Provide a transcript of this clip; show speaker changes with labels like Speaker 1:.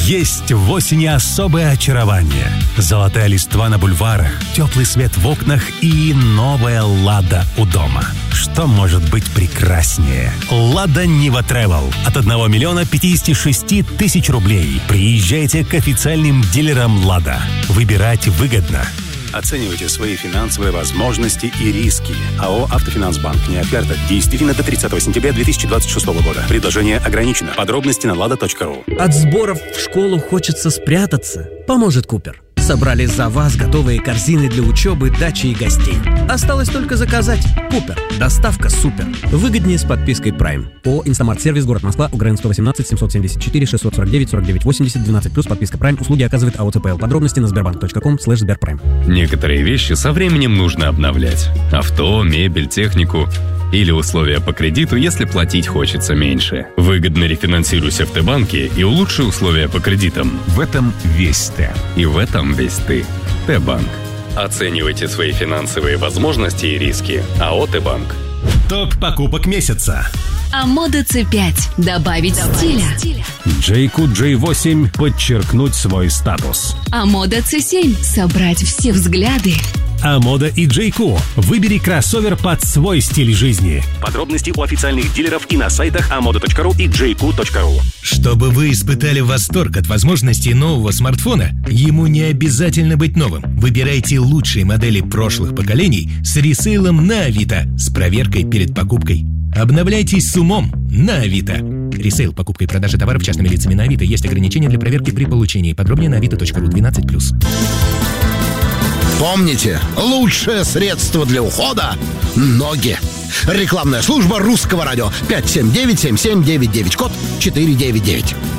Speaker 1: Есть в осени особое очарование. Золотая листва на бульварах, теплый свет в окнах и новая «Лада» у дома. Что может быть прекраснее? «Лада Нива Travel» от 1 миллиона 56 тысяч рублей. Приезжайте к официальным дилерам «Лада». Выбирать выгодно. Оценивайте свои финансовые возможности и риски. АО «Автофинансбанк». Не оферта. Действительно до 30 сентября 2026 года. Предложение ограничено. Подробности на lada.ru.
Speaker 2: От сборов в школу хочется спрятаться. Поможет Купер. Собрали за вас готовые корзины для учебы, дачи и гостей. Осталось только заказать. Купер. Доставка супер. Выгоднее с подпиской Prime. ООО «Инстамарт-сервис», город Москва, Украинского 18, 774 649 49 80 12+, подписка Prime. Услуги оказывает АО ЦПЛ. Подробности на sberbank.com/sberprime.
Speaker 3: Некоторые вещи со временем нужно обновлять. Авто, мебель, технику. Или условия по кредиту, если платить хочется меньше. Выгодно рефинансируйся в Т-банке и улучши условия по кредитам.
Speaker 1: В этом весь Т.
Speaker 3: И в этом весь ты. Т-банк. Оценивайте свои финансовые возможности и риски. АО Т-банк.
Speaker 1: Топ покупок месяца.
Speaker 4: Амода C5. Добавить стиля.
Speaker 1: Джейку J8 подчеркнуть свой статус.
Speaker 4: Амода C7. Собрать все взгляды.
Speaker 1: Амода и Джейку. Выбери кроссовер под свой стиль жизни. Подробности у официальных дилеров и на сайтах amoda.ru и jku.ru.
Speaker 5: Чтобы вы испытали восторг от возможностей нового смартфона, ему не обязательно быть новым. Выбирайте лучшие модели прошлых поколений с ресейлом на Авито с проверкой перед покупкой. Обновляйтесь с умом на Авито. Ресейл, покупка и продажа товаров частными лицами на Авито. Есть ограничения для проверки при получении. Подробнее на avito.ru 12+.
Speaker 6: Помните, лучшее средство для ухода – ноги. Рекламная служба Русского радио. 579-7799, код 499.